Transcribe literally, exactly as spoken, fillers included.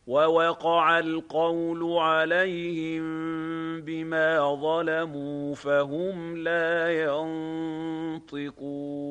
وَوَقَعَ الْقَوْلُ عَلَيْهِم بِمَا ظَلَمُوا فَهُمْ لَا يَنطِقُونَ